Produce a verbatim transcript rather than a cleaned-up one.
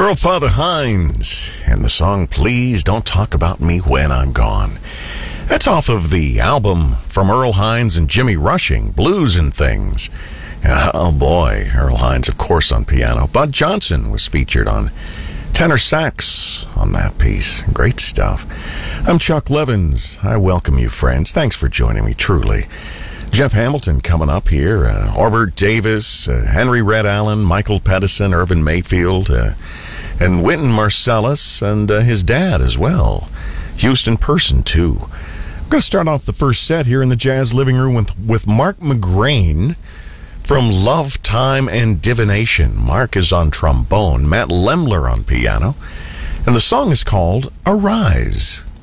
Earl Father Hines and the song Please Don't Talk About Me When I'm Gone. That's off of the album from Earl Hines and Jimmy Rushing, Blues and Things. Oh boy, Earl Hines, of course, on piano. Bud Johnson was featured on tenor sax on that piece. Great stuff. I'm Chuck Levins. I welcome you, friends. Thanks for joining me, truly. Jeff Hamilton coming up here. Uh, Orbert Davis, uh, Henry Red Allen, Michael Pedersen, Irvin Mayfield, uh, and Wynton Marsalis, and uh, his dad as well. Houston Person, too. I'm going to start off the first set here in the Jazz Living Room with, with Mark McGrain from Love, Time, and Divination. Mark is on trombone, Matt Lemler on piano, and the song is called Arise.